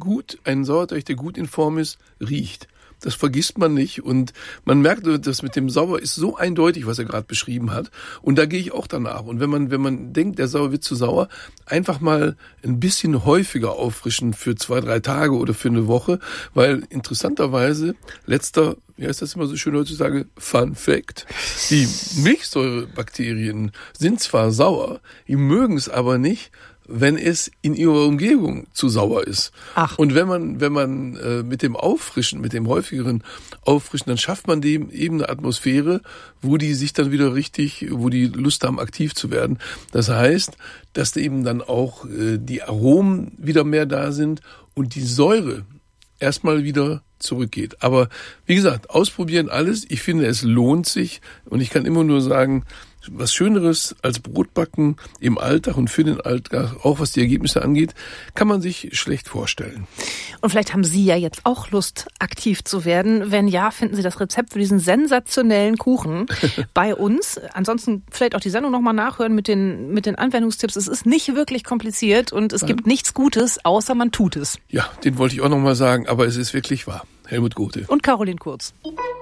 ein Sauerteig, der gut in Form ist, riecht. Das vergisst man nicht und man merkt, das mit dem Sauer ist so eindeutig, was er gerade beschrieben hat und da gehe ich auch danach. Und wenn man denkt, der Sauer wird zu sauer, einfach mal ein bisschen häufiger auffrischen für 2-3 Tage oder für eine Woche, weil interessanterweise wie heißt das immer so schön heutzutage, Fun Fact, die Milchsäurebakterien sind zwar sauer, die mögen es aber nicht, wenn es in ihrer Umgebung zu sauer ist. Ach. Und wenn man mit dem Auffrischen, mit dem häufigeren Auffrischen, dann schafft man dem eben eine Atmosphäre, wo die sich dann wieder wo die Lust haben, aktiv zu werden. Das heißt, dass eben dann auch die Aromen wieder mehr da sind und die Säure erstmal wieder zurückgeht. Aber wie gesagt, ausprobieren alles. Ich finde, es lohnt sich und ich kann immer nur sagen, was Schöneres als Brotbacken im Alltag und für den Alltag, auch was die Ergebnisse angeht, kann man sich schlecht vorstellen. Und vielleicht haben Sie ja jetzt auch Lust, aktiv zu werden. Wenn ja, finden Sie das Rezept für diesen sensationellen Kuchen bei uns. Ansonsten vielleicht auch die Sendung nochmal nachhören mit den Anwendungstipps. Es ist nicht wirklich kompliziert und es gibt nichts Gutes, außer man tut es. Ja, den wollte ich auch nochmal sagen, aber es ist wirklich wahr. Helmut Gothe. Und Caroline Kurz.